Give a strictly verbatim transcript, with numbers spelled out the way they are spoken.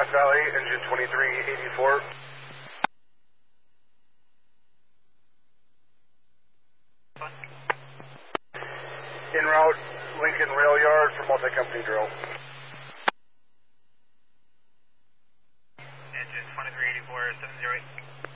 Grass Valley, engine twenty-three eighty-four. En route, Lincoln Rail Yard for multi-company drill. Engine twenty-three eighty-four, seven zero eight.